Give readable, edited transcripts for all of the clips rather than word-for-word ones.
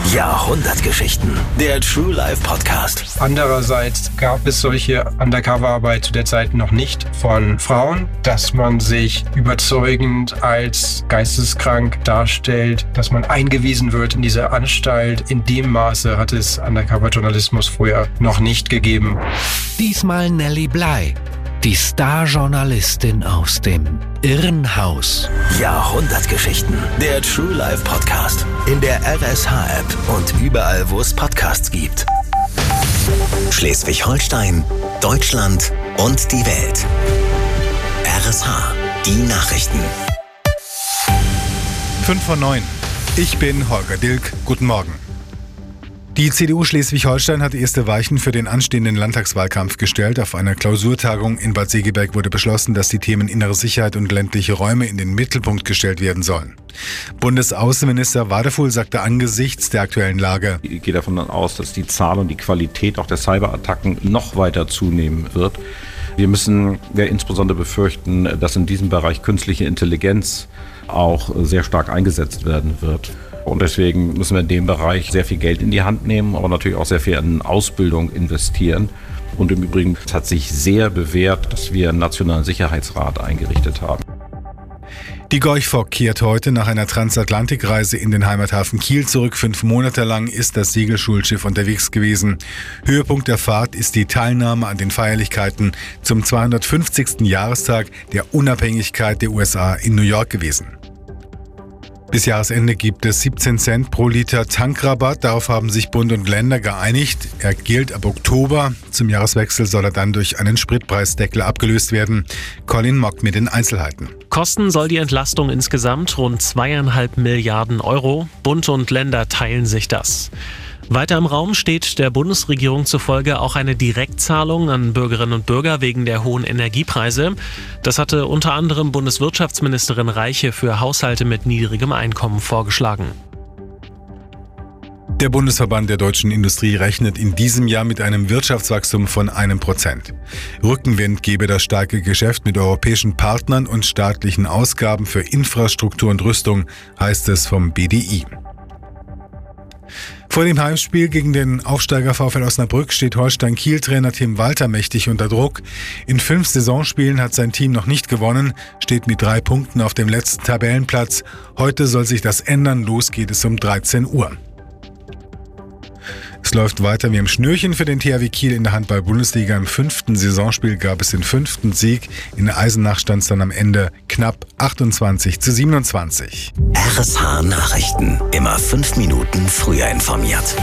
Jahrhundertgeschichten. Der True Life Podcast. Andererseits gab es solche Undercover-Arbeit zu der Zeit noch nicht von Frauen, dass man sich überzeugend als geisteskrank darstellt, dass man eingewiesen wird in diese Anstalt. In dem Maße hat es Undercover-Journalismus früher noch nicht gegeben. Diesmal Nelly Bly, die Starjournalistin aus dem Irrenhaus. Jahrhundertgeschichten. Der True Life Podcast. In der RSH-App und überall, wo es Podcasts gibt. Schleswig-Holstein, Deutschland und die Welt. RSH. Die Nachrichten. 5:09. Ich bin Holger Dilk. Guten Morgen. Die CDU Schleswig-Holstein hat erste Weichen für den anstehenden Landtagswahlkampf gestellt. Auf einer Klausurtagung in Bad Segeberg wurde beschlossen, dass die Themen innere Sicherheit und ländliche Räume in den Mittelpunkt gestellt werden sollen. Bundesaußenminister Wadefuhl sagte angesichts der aktuellen Lage: Ich gehe davon aus, dass die Zahl und die Qualität auch der Cyberattacken noch weiter zunehmen wird. Wir müssen insbesondere befürchten, dass in diesem Bereich künstliche Intelligenz auch sehr stark eingesetzt werden wird. Und deswegen müssen wir in dem Bereich sehr viel Geld in die Hand nehmen, aber natürlich auch sehr viel in Ausbildung investieren. Und im Übrigen hat sich sehr bewährt, dass wir einen Nationalen Sicherheitsrat eingerichtet haben. Die Gorch Fock kehrt heute nach einer Transatlantikreise in den Heimathafen Kiel zurück. 5 Monate lang ist das Segelschulschiff unterwegs gewesen. Höhepunkt der Fahrt ist die Teilnahme an den Feierlichkeiten zum 250. Jahrestag der Unabhängigkeit der USA in New York gewesen. Bis Jahresende gibt es 17 Cent pro Liter Tankrabatt. Darauf haben sich Bund und Länder geeinigt. Er gilt ab Oktober. Zum Jahreswechsel soll er dann durch einen Spritpreisdeckel abgelöst werden. Colin Mock mit den Einzelheiten. Kosten soll die Entlastung insgesamt rund 2,5 Milliarden Euro. Bund und Länder teilen sich das. Weiter im Raum steht der Bundesregierung zufolge auch eine Direktzahlung an Bürgerinnen und Bürger wegen der hohen Energiepreise. Das hatte unter anderem Bundeswirtschaftsministerin Reiche für Haushalte mit niedrigem Einkommen vorgeschlagen. Der Bundesverband der deutschen Industrie rechnet in diesem Jahr mit einem Wirtschaftswachstum von 1%. Rückenwind gebe das starke Geschäft mit europäischen Partnern und staatlichen Ausgaben für Infrastruktur und Rüstung, heißt es vom BDI. Vor dem Heimspiel gegen den Aufsteiger VfL Osnabrück steht Holstein-Kiel-Trainer Tim Walter mächtig unter Druck. In 5 Saisonspielen hat sein Team noch nicht gewonnen, steht mit 3 Punkten auf dem letzten Tabellenplatz. Heute soll sich das ändern, los geht es um 13 Uhr. Es läuft weiter wie im Schnürchen für den THW Kiel in der Handball-Bundesliga. Im 5. Saisonspiel gab es den 5. Sieg. In Eisenach stand es dann am Ende knapp 28:27. RSH Nachrichten. Immer 5 Minuten früher informiert.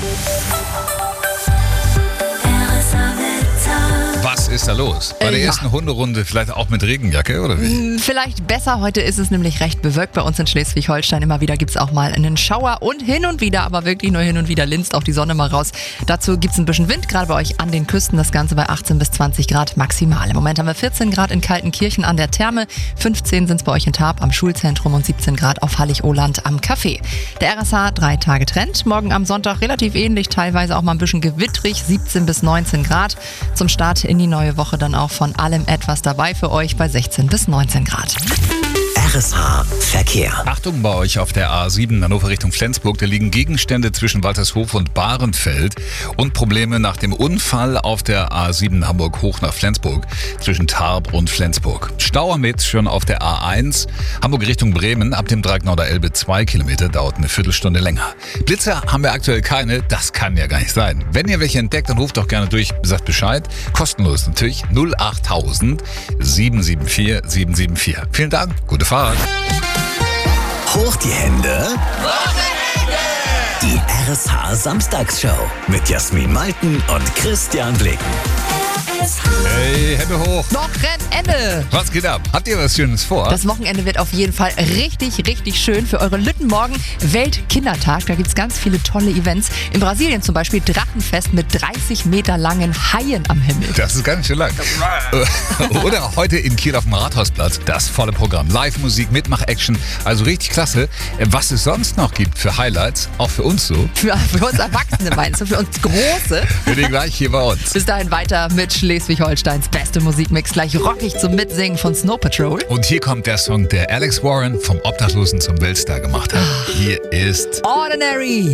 Was ist da los? Bei der ersten Hunderunde vielleicht auch mit Regenjacke, oder wie? Vielleicht besser. Heute ist es nämlich recht bewölkt bei uns in Schleswig-Holstein. Immer wieder gibt es auch mal einen Schauer und hin und wieder, aber wirklich nur hin und wieder, linst auch die Sonne mal raus. Dazu gibt es ein bisschen Wind, gerade bei euch an den Küsten. Das Ganze bei 18 bis 20 Grad maximal. Im Moment haben wir 14 Grad in Kaltenkirchen an der Therme, 15 sind es bei euch in Tarp am Schulzentrum und 17 Grad auf Hallig-Ohland am Café. Der RSH 3 Tage Trend. Morgen am Sonntag relativ ähnlich, teilweise auch mal ein bisschen gewittrig, 17 bis 19 Grad. Zum Start in die neue Woche dann auch von allem etwas dabei für euch bei 16 bis 19 Grad. RSH Verkehr. Achtung bei euch auf der A7 Hannover Richtung Flensburg. Da liegen Gegenstände zwischen Waltershof und Bahrenfeld und Probleme nach dem Unfall auf der A7 Hamburg hoch nach Flensburg zwischen Tarp und Flensburg. Stau mit schon auf der A1 Hamburg Richtung Bremen ab dem Dreieck Norderelbe 2 Kilometer, dauert eine Viertelstunde länger. Blitzer haben wir aktuell keine, das kann ja gar nicht sein. Wenn ihr welche entdeckt, dann ruft doch gerne durch, sagt Bescheid. Kostenlos natürlich 08000 774 774. Vielen Dank, gute Fahrt. Hoch die Hände. Die RSH Samstagsshow mit Jasmin Malten und Christian Blicken. Hey, Hände hoch. Wochenende. Was geht ab? Habt ihr was Schönes vor? Das Wochenende wird auf jeden Fall richtig, richtig schön für eure Lütten. Morgen Weltkindertag. Da gibt es ganz viele tolle Events. In Brasilien zum Beispiel Drachenfest mit 30 Meter langen Haien am Himmel. Das ist ganz schön lang. Oder heute in Kiel auf dem Rathausplatz. Das volle Programm. Live-Musik, Mitmach-Action. Also richtig klasse. Was es sonst noch gibt für Highlights, auch für uns so. Für uns Erwachsene meinst du? Für uns Große? Für die gleich hier bei uns. Bis dahin weiter mit Schleswig-Holsteins beste Musikmix. Gleich rockig zum Mitsingen von Snow Patrol. Und hier kommt der Song, der Alex Warren vom Obdachlosen zum Weltstar gemacht hat. Hier ist Ordinary.